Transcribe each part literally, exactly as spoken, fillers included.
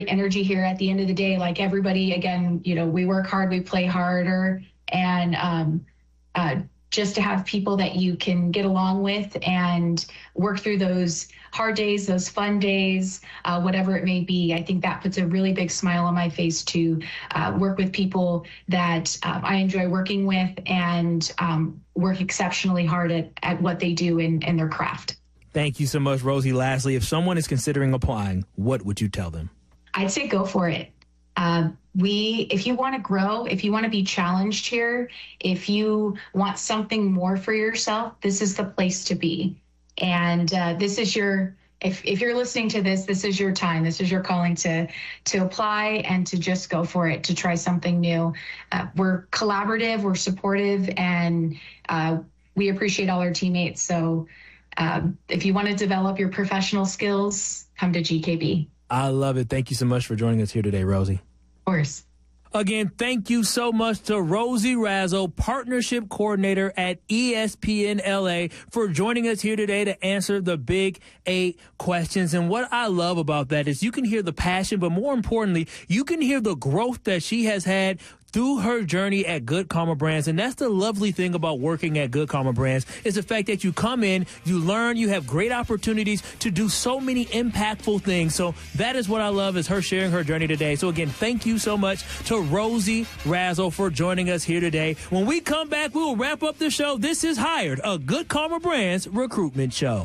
energy here at the end of the day. Like everybody, again, you know, we work hard, we play harder, and um, uh, just to have people that you can get along with and work through those hard days, those fun days, uh, whatever it may be. I think that puts a really big smile on my face to uh, work with people that uh, I enjoy working with and um, work exceptionally hard at, at what they do in, in their craft. Thank you so much, Rosie. Lastly, if someone is considering applying, what would you tell them? I'd say go for it. Uh, we, if you want to grow, if you want to be challenged here, if you want something more for yourself, this is the place to be. And uh, this is your, if, if you're listening to this, this is your time. This is your calling to, to apply and to just go for it, to try something new. Uh, we're collaborative, we're supportive, and uh, we appreciate all our teammates. So um, if you want to develop your professional skills, come to G K B. I love it. Thank you so much for joining us here today, Rosie. Of course. Again, thank you so much to Rosie Razzle, Partnership Coordinator at E S P N L A, for joining us here today to answer the Big Eight questions. And what I love about that is you can hear the passion, but more importantly, you can hear the growth that she has had through her journey at Good Karma Brands. And that's the lovely thing about working at Good Karma Brands, is the fact that you come in, you learn, you have great opportunities to do so many impactful things. So that is what I love, is her sharing her journey today. So again, thank you so much to Rosie Razzle for joining us here today. When we come back, we will wrap up the show. This is Hired, a Good Karma Brands recruitment show.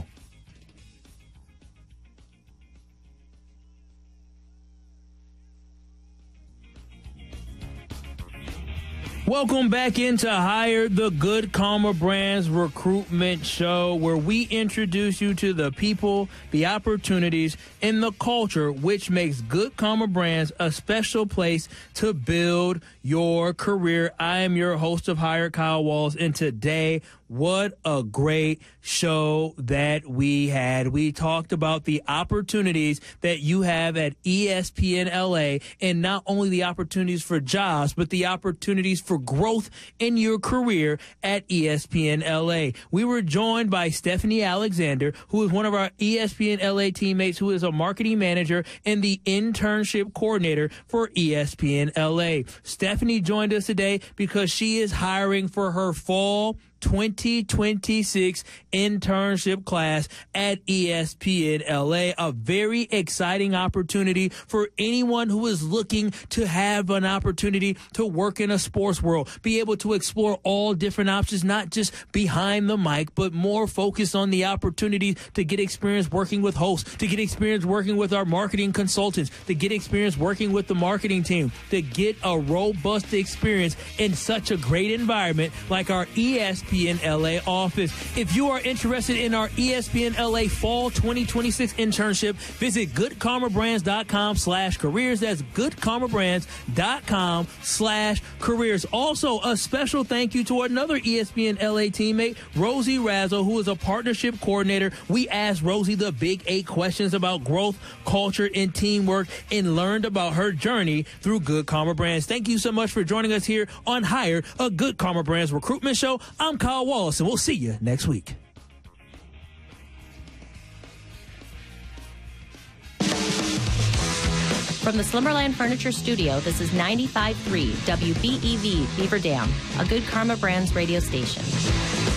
Welcome back into Hired, the Good Karma Brands recruitment show, where we introduce you to the people, the opportunities, and the culture which makes Good Karma Brands a special place to build your career. I am your host of Hired, Kyle Wallace, and today, what a great show that we had. We talked about the opportunities that you have at E S P N L A, and not only the opportunities for jobs, but the opportunities for growth in your career at E S P N L A. We were joined by Stephanie Alexander, who is one of our E S P N L A teammates, who is a marketing manager and the internship coordinator for E S P N L A. Stephanie joined us today because she is hiring for her fall twenty twenty-six internship class at E S P N L A, a very exciting opportunity for anyone who is looking to have an opportunity to work in a sports world, be able to explore all different options, not just behind the mic, but more focused on the opportunity to get experience working with hosts, to get experience working with our marketing consultants, to get experience working with the marketing team, to get a robust experience in such a great environment like our E S P N L A office. If you are interested in our E S P N L A Fall twenty twenty-six internship, visit goodkarmabrands.com slash careers. That's goodkarmabrands.com slash careers. Also, a special thank you to another E S P N L A teammate, Rosie Razzle, who is a partnership coordinator. We asked Rosie the big eight questions about growth, culture, and teamwork, and learned about her journey through Good Karma Brands. Thank you so much for joining us here on Hired, a Good Karma Brands recruitment show. I'm Kyle Wallace, and we'll see you next week. From the Slumberland Furniture Studio, this is ninety-five point three W B E V Beaver Dam, a Good Karma Brands radio station.